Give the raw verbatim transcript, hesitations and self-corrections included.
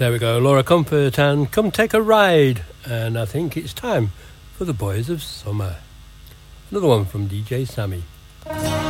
There we go, Laura Comfort and Come Take a Ride. And I think it's time for the Boys of Summer. Another one from D J Sammy.